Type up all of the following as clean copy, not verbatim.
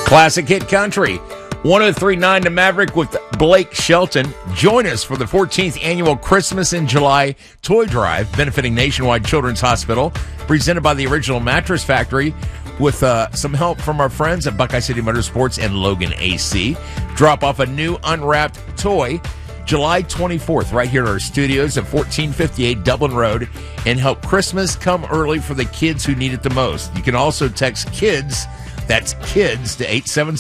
Classic Hit Country. 103.9 The Maverick with Blake Shelton. Join us for the 14th annual Christmas in July toy drive benefiting Nationwide Children's Hospital, presented by the Original Mattress Factory, with some help from our friends at Buckeye City Motorsports and Logan AC. Drop off a new unwrapped toy July 24th right here at our studios at 1458 Dublin Road, and help Christmas come early for the kids who need it the most. You can also text KIDS, that's KIDS, to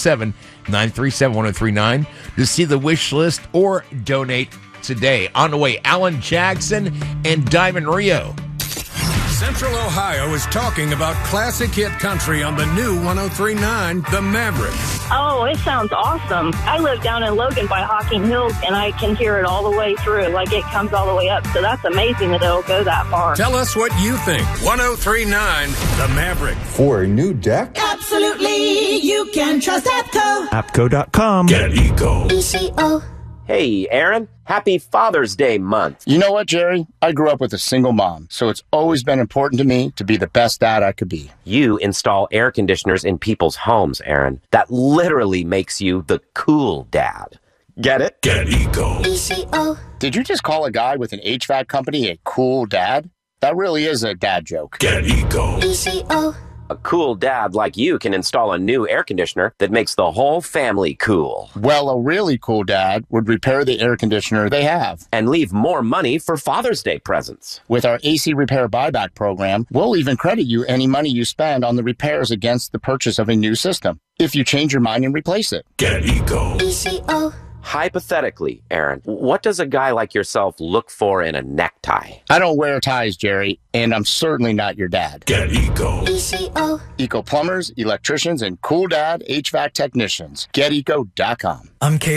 877-937-1039 to see the wish list or donate today. On the way, Alan Jackson and Diamond Rio. Central Ohio is talking about classic hit country on the new 103.9 The Maverick. Oh, it sounds awesome. I live down in Logan by Hocking Hills, and I can hear it all the way through. Like, it comes all the way up. So that's amazing that it'll go that far. Tell us what you think. 103.9 The Maverick. For a new deck? Absolutely. You can trust APCO. APCO.com. Get Eco. ECO. Hey, Aaron, happy Father's Day month. You know what, Jerry? I grew up with a single mom, so it's always been important to me to be the best dad I could be. You install air conditioners in people's homes, Aaron. That literally makes you the cool dad. Get it? Get Eco. ECO. Did you just call a guy with an HVAC company a cool dad? That really is a dad joke. Get Eco. ECO. A cool dad like you can install a new air conditioner that makes the whole family cool. Well, a really cool dad would repair the air conditioner they have. And leave more money for Father's Day presents. With our AC Repair Buyback program, we'll even credit you any money you spend on the repairs against the purchase of a new system, if you change your mind and replace it. Get Eco. ECO. Hypothetically, Aaron, what does a guy like yourself look for in a necktie? I don't wear ties, Jerry, and I'm certainly not your dad. Get Eco. ECO. Eco plumbers, electricians, and cool dad HVAC technicians. GetEco.com. I'm Caleb.